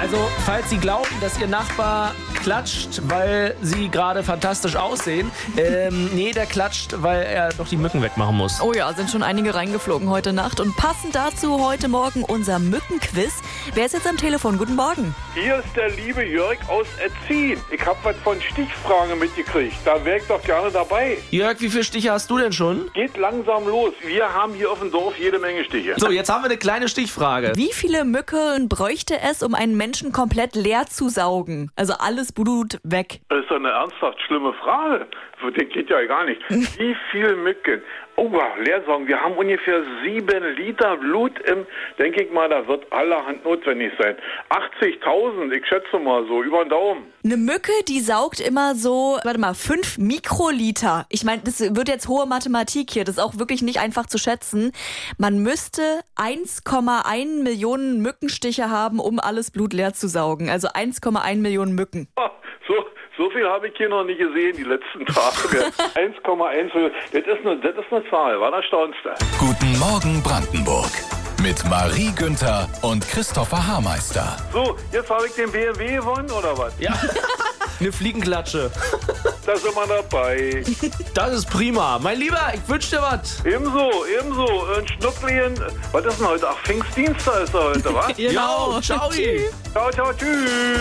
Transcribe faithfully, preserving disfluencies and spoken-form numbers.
Also, falls Sie glauben, dass Ihr Nachbar klatscht, weil Sie gerade fantastisch aussehen, ähm, nee, der klatscht, weil er doch die Mücken wegmachen muss. Oh ja, sind schon einige reingeflogen heute Nacht. Und passend dazu heute Morgen unser Mückenquiz. Wer ist jetzt am Telefon? Guten Morgen. Hier ist der liebe Jörg aus Etzin. Ich habe was von Stichfragen mitgekriegt. Da wäre ich doch gerne dabei. Jörg, wie viele Stiche hast du denn schon? Geht langsam los. Wir haben hier auf dem Dorf jede Menge Stiche. So, jetzt haben wir eine kleine Stichfrage. Wie viele Mücken bräuchte es, um einen Menschen komplett leer zu saugen? Also alles Blut weg. Das ist doch eine ernsthaft schlimme Frage. Das geht ja gar nicht. Wie viele Mücken? Oh, Leersaugen. Wir haben ungefähr sieben Liter Blut im, denke ich mal, da wird allerhand notwendig sein. achtzigtausend, ich schätze mal so, über den Daumen. Eine Mücke, die saugt immer so, warte mal, fünf Mikroliter. Ich meine, das wird jetzt hohe Mathematik hier. Das ist auch wirklich nicht einfach zu schätzen. Man müsste eins Komma eins Millionen Mückenstiche haben, um alles Blut leer zu saugen. Also eins Komma eins Millionen Mücken. So, so viel habe ich hier noch nicht gesehen die letzten Tage. eins Komma eins, das ist eine, das ist eine Zahl, war das staunste. Guten Morgen Brandenburg mit Marie Günther und Christopher Haarmeister. So, jetzt habe ich den B M W gewonnen, oder was? Ja, eine Fliegenklatsche. Da sind wir dabei. Das ist prima. Mein Lieber, ich wünsche dir was. Ebenso, ebenso. Ein Schnucklchen. Was ist denn heute? Ach, Pfingstdienstag ist er heute, was? Genau. Jo, ciao. Tschüss. Ciao, ciao, tschüss.